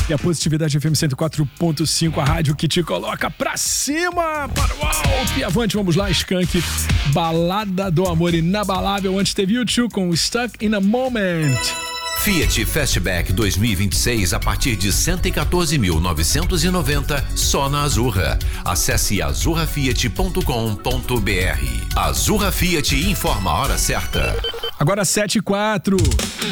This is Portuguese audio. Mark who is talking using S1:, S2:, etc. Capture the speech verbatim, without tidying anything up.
S1: E a Positividade F M cento e quatro ponto cinco, a rádio que te coloca pra cima, para o alto e avante. Vamos lá, Skank, Balada do Amor Inabalável. Antes teve U dois com Stuck in a Moment.
S2: Fiat Fastback dois mil e vinte e seis a partir de cento e quatorze mil novecentos e noventa só na Azurra. Acesse azurra fiat ponto com ponto br. Azurra Fiat informa a hora certa.
S1: Agora sete e quatro.